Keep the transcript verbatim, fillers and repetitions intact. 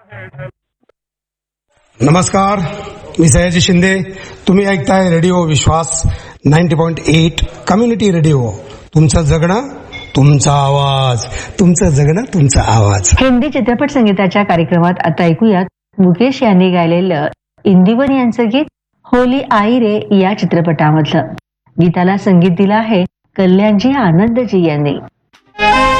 नमस्कार, मी सयाजी शिंदे. तुम्ही ऐकताय रेडिओ विश्वास ninety point eight community radio. तुमचं जगणं तुमचा आवाज, तुमचं जगणं तुमचा आवाज. हिंदी चित्रपट संगीताच्या कार्यक्रमात आता ऐकूयात मुकेश यांनी गायलेलं इंदिवर यांचं गीत होली आई रे या चित्रपटामधलं. गीताला संगीत दिलं आहे कल्याणजी आनंदजी यांनी.